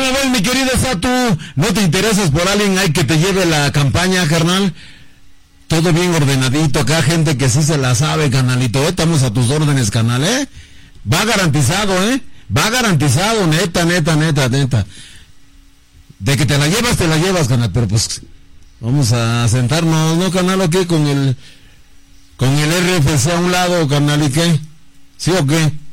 ¿Cómo ves, mi querido Satu? ¿No te interesas por alguien ahí que te lleve la campaña, carnal? Todo bien ordenadito, acá gente que sí se la sabe, canalito. Estamos a tus órdenes, canal, ¿eh? Va garantizado, va garantizado, neta. De que te la llevas, canal, pero pues vamos a sentarnos, ¿no, canal? ¿O qué? Con el RFC a un lado, canal, ¿y qué? ¿Sí o qué?